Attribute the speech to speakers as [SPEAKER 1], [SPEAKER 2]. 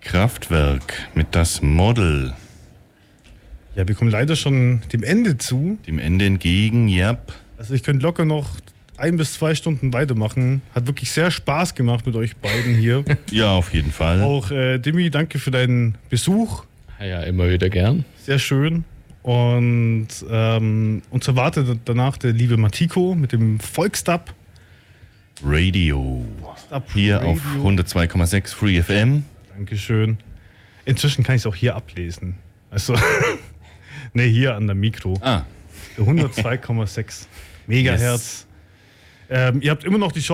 [SPEAKER 1] Kraftwerk mit Das Model.
[SPEAKER 2] Ja, wir kommen leider schon dem Ende zu.
[SPEAKER 1] Dem Ende entgegen, yep.
[SPEAKER 2] Also ich könnte locker noch 1 bis 2 Stunden weitermachen. Hat wirklich sehr Spaß gemacht mit euch beiden hier.
[SPEAKER 1] Ja, auf jeden Fall.
[SPEAKER 2] Auch Dimi, danke für deinen Besuch.
[SPEAKER 3] Ja, immer wieder gern.
[SPEAKER 2] Sehr schön. Und uns erwartet danach der liebe Matiko mit dem Volksdub.
[SPEAKER 1] Radio. Hier
[SPEAKER 2] Radio.
[SPEAKER 1] auf 102,6 Free FM.
[SPEAKER 2] Dankeschön. Inzwischen kann ich es auch hier ablesen. Also, ne, hier an der Mikro. 102,6 Megahertz. Ihr habt immer noch die Chance.